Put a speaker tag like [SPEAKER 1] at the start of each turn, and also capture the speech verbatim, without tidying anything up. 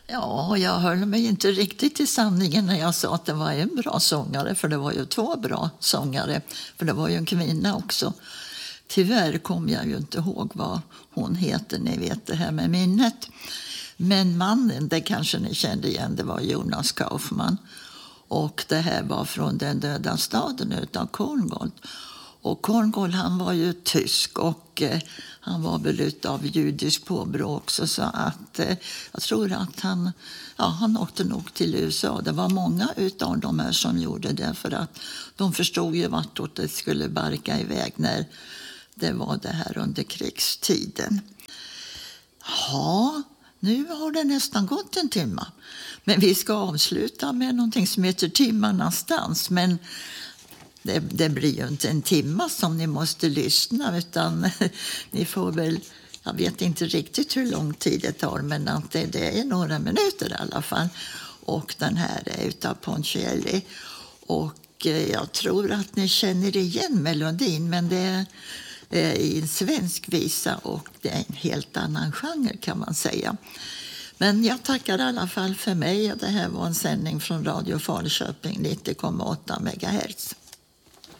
[SPEAKER 1] Ja, jag höll mig inte riktigt till sanningen när jag sa att det var en bra sångare, för det var ju två bra sångare, för det var ju en kvinna också. Tyvärr kom jag ju inte ihåg vad hon heter, ni vet det här med minnet. Men mannen, det kanske ni kände igen, det var Jonas Kaufmann. Och det här var från Den döda staden utan Korngold. Och Korngold, han var ju tysk och eh, han var väl utav judisk påbrå också, så att eh, jag tror att han, ja, han åkte nog till U S A. Det var många utav de här som gjorde det, för att de förstod ju vartåt det skulle barka iväg när det var det här under krigstiden. Ja, nu har det nästan gått en timme. Men vi ska avsluta med någonting som heter Timmarnas dans. Men det, det blir ju inte en timme som ni måste lyssna, utan ni får väl, jag vet inte riktigt hur lång tid det tar, men att det, det är några minuter i alla fall. Och den här är utav Ponchielli. Och jag tror att ni känner igen melodin, men det är i en svensk visa och det är en helt annan genre kan man säga. Men jag tackar i alla fall för mig. Det här var en sändning från Radio Falköping nittio komma åtta megahertz.